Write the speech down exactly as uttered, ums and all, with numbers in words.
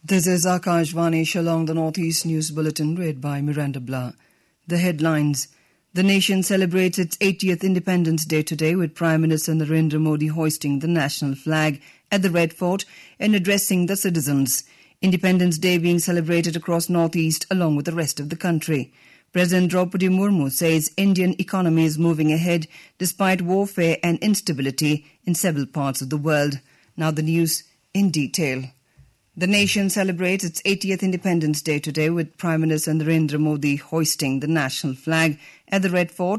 This is Akashvani Shillong, the Northeast News Bulletin, read by Miranda Blah. The headlines. The nation celebrates its eightieth Independence Day today, with Prime Minister Narendra Modi hoisting the national flag at the Red Fort and addressing the citizens. Independence Day being celebrated across Northeast along with the rest of the country. President Draupadi Murmu says Indian economy is moving ahead despite warfare and instability in several parts of the world. Now the news in detail. The nation celebrates its eightieth Independence Day today, with Prime Minister Narendra Modi hoisting the national flag at the Red Fort